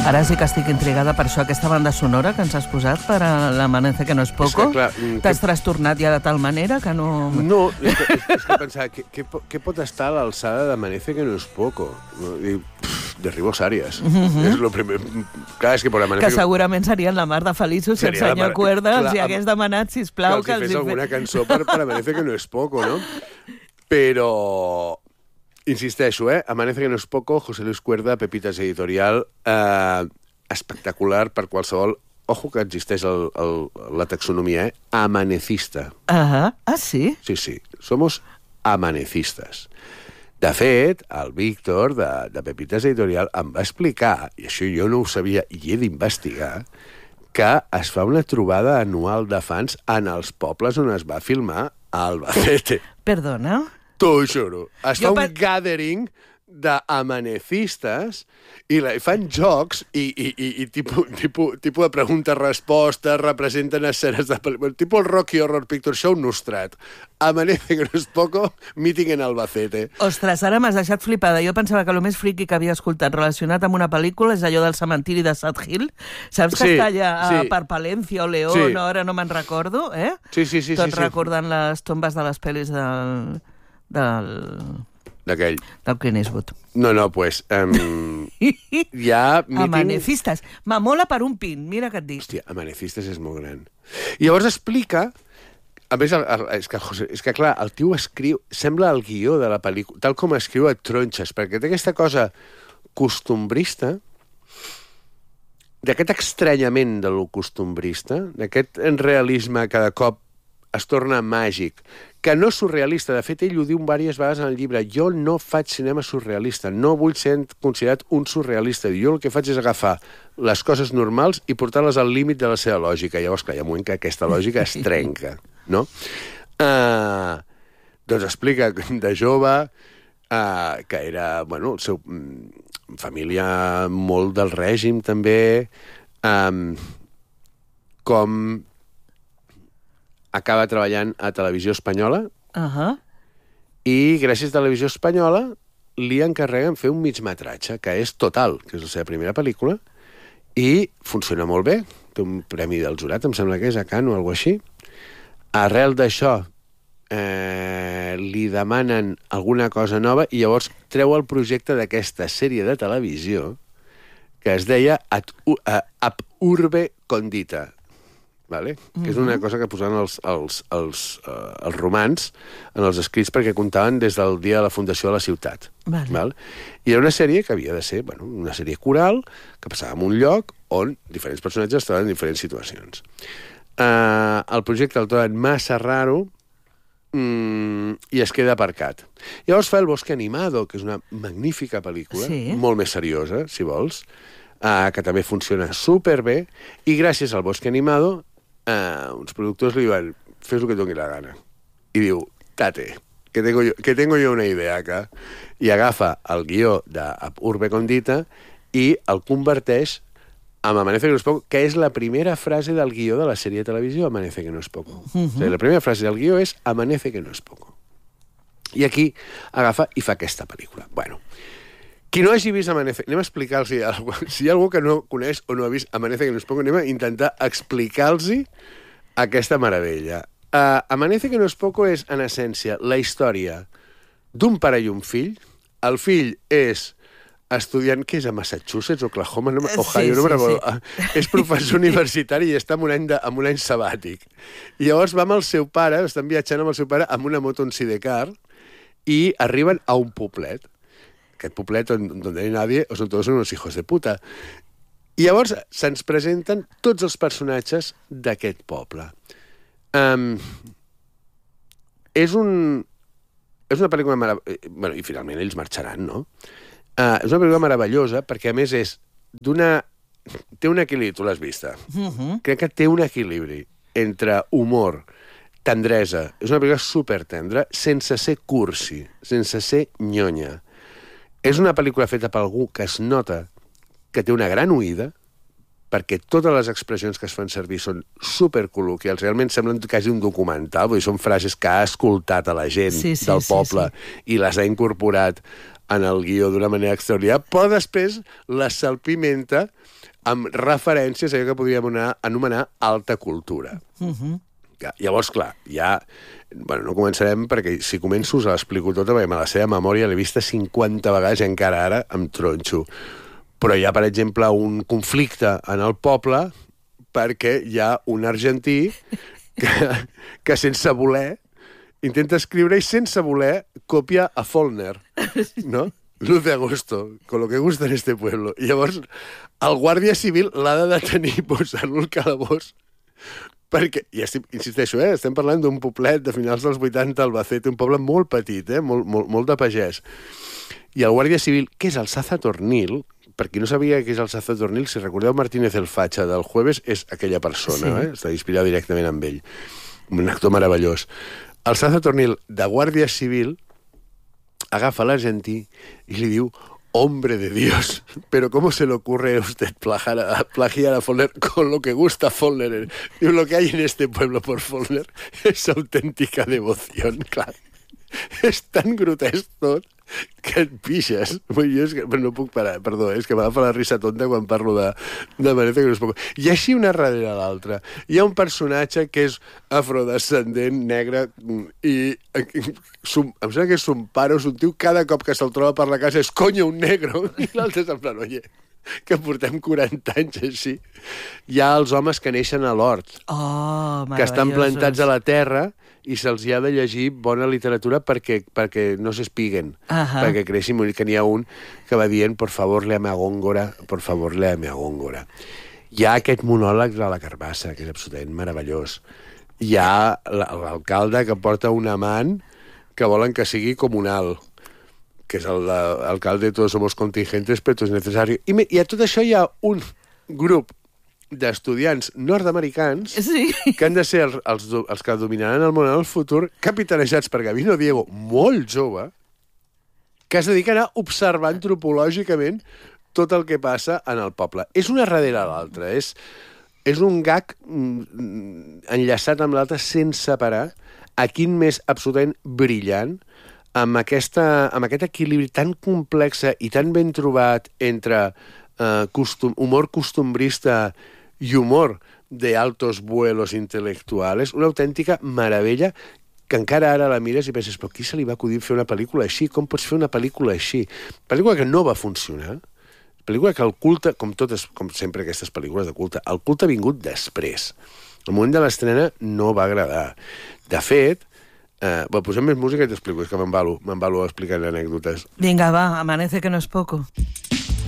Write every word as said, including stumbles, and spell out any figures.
Ara sí que estic intrigada per això, aquesta banda sonora que ens has posat per a l'Amanece que no és poco. T'has que... trastornat ja de tal manera que no... No, és que, és, és que pensava, què, què, què pot estar a l'alçada d'Amanece que no és poco? I, pff, Derribos Àries. Mm -hmm. És lo primer... Clar, és que per Amanece... Que segurament serien la mar de feliços si el senyor mar... Cuerda els hi hagués demanat, sisplau, que els hi fes alguna cançó per, per Amanece que no és poco, no? Però... Insisteixo, eh? Amanece que no és poco, José Luis Cuerda, Pepitas Editorial, eh, espectacular per qualsevol... Ojo que existeix el, el, la taxonomia, eh? Amanecista. Uh -huh. Ah, sí? Sí, sí. Somos amanecistes. De fet, el Víctor, de, de Pepitas Editorial, em va explicar, i això jo no ho sabia i he d'investigar, que es fa una trobada anual de fans en els pobles on es va filmar a Albacete. Perdona? T'ho juro. Es fa Jo un pa... gathering d'amanecistes i, la, i fan jocs i, i, i, i tipus, tipus, tipus de preguntes-respostes, representen escenes de pel·lícula, tipus el Rocky Horror Picture Show nostrat. Amanece que no és poco, meeting en Albacete. Ostres, ara m'has deixat flipada. Jo pensava que el més friqui que havia escoltat relacionat amb una pel·lícula és allò del cementiri de Sad Hill. Saps que sí, està allà sí. per Palencia o León, sí. no, ara no me'n recordo, eh? Sí, sí, sí. Tot sí, sí. recordant les tombes de les pel·lis del... del... D'aquell. Del Clint Eastwood. No, no, pues... Um, hi ha... Meeting... Amanecistes. M'amola per un pin, mira què et dic. Hòstia, Amanecistes és molt gran. I llavors explica... A més, el, el, és, que, és que, clar, el tio escriu... Sembla el guió de la pel·lícula, tal com escriu a tronxes, perquè té aquesta cosa costumbrista, d'aquest estranyament de lo costumbrista, d'aquest realisme que de cop es torna màgic, que no és surrealista. De fet, ell ho diu diverses vegades en el llibre. Jo no faig cinema surrealista, no vull ser considerat un surrealista. Jo el que faig és agafar les coses normals i portar-les al límit de la seva lògica. Llavors, clar, hi ha un moment que aquesta lògica es trenca, no? Uh, doncs explica de jove uh, que era, bueno, el seu, um, família molt del règim, també, um, com... acaba treballant a Televisió Espanyola uh -huh. i gràcies a Televisió Espanyola li encarreguen fer un migmetratge, que és Total, que és la seva primera pel·lícula, i funciona molt bé. Té un premi del jurat, em sembla que és a Cannes o alguna cosa així. Arrel d'això eh, li demanen alguna cosa nova i llavors treu el projecte d'aquesta sèrie de televisió que es deia Ad, uh, Ab Urbe Condita, vale? Uh-huh. Que és una cosa que posaven els, els, els, uh, els romans en els escrits perquè contaven des del dia de la fundació de la ciutat. Vale. Val? I era una sèrie que havia de ser, bueno, una sèrie coral que passava en un lloc on diferents personatges estaven en diferents situacions. Uh, el projecte el troben massa raro mm, i es queda aparcat. Llavors fa El bosque animado, que és una magnífica pel·lícula, sí. molt més seriosa, si vols, uh, que també funciona superbé, i gràcies al Bosque Animado Uh, uns productors li diuen fes el que doni la gana. I diu, tate, que tengo yo, que tengo yo una idea acá. I agafa el guió de Urbe Condita i el converteix en Amanece que no es poco, que és la primera frase del guió de la sèrie de televisió Amanece que no es poco. Uh-huh. O sigui, la primera frase del guió és Amanece que no es poco. I aquí agafa i fa aquesta pel·lícula. Bueno, qui no hagi vist Amanece... Anem a explicar-los si hi ha algú que no coneix o no ha vist Amanece que no es poco, anem a intentar explicar-los aquesta meravella. Uh, Amanece que no es poco és, en essència, la història d'un pare i un fill. El fill és estudiant, que és a Massachusetts, Oklahoma, no, Ohio, sí, no me'n recordo. Sí, sí. És professor universitari i està en un any, de, en un any sabàtic. I llavors va amb el seu pare, estan viatjant amb el seu pare amb una moto en sidecar i arriben a un poblet. Aquest poblet on, on no hi ha nadie, o són tots unos hijos de puta. I llavors se'ns presenten tots els personatges d'aquest poble. Um, és un... És una pel·lícula meravellosa. Bueno, i finalment ells marxaran, no? Uh, és una pel·lícula meravellosa perquè, a més, és d'una... Té un equilibri, tu l'has vista. Uh-huh. Crec que té un equilibri entre humor, tendresa. És una pel·lícula supertendra, sense ser cursi, sense ser nyonya. És una pel·lícula feta per algú que es nota que té una gran oïda perquè totes les expressions que es fan servir són supercol·loquials, realment semblen quasi un documental, vull dir, són frases que ha escoltat a la gent sí, sí, del poble sí, sí. i les ha incorporat en el guió d'una manera extraordinària, però després les salpimenta amb referències a allò que podríem anomenar alta cultura. Uh-huh. Llavors, clar, ja... Bueno, no començarem perquè si començo us l'explico tota, perquè me la seva memòria l'he vista cinquanta vegades i encara ara em tronxo. Però hi ha, per exemple, un conflicte en el poble perquè hi ha un argentí que, que sense voler intenta escriure i sense voler copia a Faulkner, no? Luz de agosto, con lo que gusta en este pueblo. I llavors el guàrdia civil l'ha de detenir i posar-lo al calabós perquè, i estic, insisteixo, eh, estem parlant d'un poblet de finals dels vuitanta, Albacete, un poble molt petit, eh, molt, molt, molt de pagès. I el guàrdia civil, que és el Zaza-Tornil, per qui no sabia què és el Zaza-Tornil, si recordeu Martínez el Fatxa del Jueves, és aquella persona, sí. eh? Està inspirat directament amb ell. Un actor meravellós. El Zaza-Tornil de guàrdia civil agafa l'argentí i li diu: hombre de Dios, pero ¿cómo se le ocurre a usted plagiar a, plagiar a Faulkner con lo que gusta Faulkner? Y lo que hay en este pueblo por Faulkner es auténtica devoción, clar. És tan grotesc tot que et pixes. Jo és que, no puc parar, perdó, és que m'agafa la risa tonta quan parlo de, de manera que no es puc... I així una darrere l'altra. Hi ha un personatge que és afrodescendent, negre, i som, em sembla que és son pare o son tio, cada cop que se'l troba per la casa és coño, un negro, i l'altre és en plan, oye, que portem quaranta anys així. Hi ha els homes que neixen a l'hort, oh, que estan plantats a la terra, i se'ls hi ha de llegir bona literatura perquè, perquè no s'espiguen, uh-huh. perquè creixin, que n'hi ha un que va dient por favor, léame a Góngora, por favor, léame a Góngora. Hi ha aquest monòleg de la Carbassa, que és absolutament meravellós. Hi ha l'alcalde que porta un amant que volen que sigui comunal, que és l'alcalde de Todos somos contingentes, però és necessari. I, I a tot això hi ha un grup d'estudiants nord-americans sí. que han de ser els, els, els que dominaran el món en el futur, capitanejats per Gabino Diego, molt jove, que es dediquen a observar antropològicament tot el que passa en el poble. És una darrere l'altra, és, és un gag mm, enllaçat amb l'altre sense parar, a quin més absolutament brillant, amb, aquesta, amb aquest equilibri tan complex i tan ben trobat entre uh, costum, humor costumbrista i humor de altos vuelos intel·lectuals, una autèntica meravella que encara ara la mires i penses, però qui se li va acudir fer una pel·lícula així? Com pots fer una pel·lícula així? Pel·lícula que no va funcionar, pel·lícula que el culte, com totes, com sempre aquestes pel·lícules de culte, el culte ha vingut després. El moment de l'estrena no va agradar. De fet, eh, bueno, posem més música i t'explico, és que m'embalo, m'embalo explicant anècdotes. Vinga, va, amanece que no és poco.